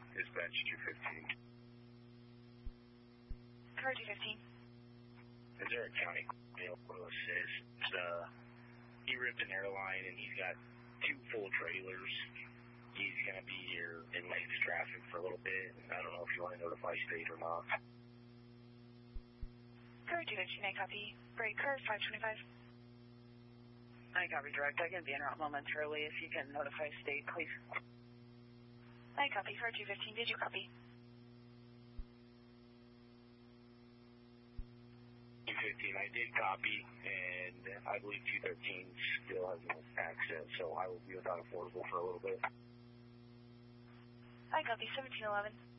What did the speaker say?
Dispatch 215. Car 215. Is there a county deal to assist? He ripped an airline and he's got 2 full trailers. He's going to be here in late traffic for a little bit. I don't know if you want to notify state or not. Car 215, I copy. Break curve 525. I copy direct. I can be en route momentarily. If you can notify state, please. I copy. Car 215, did you copy? 215, I did copy, and I believe 213 still has no access, so I will be without affordable for a little bit. I copy. 1711.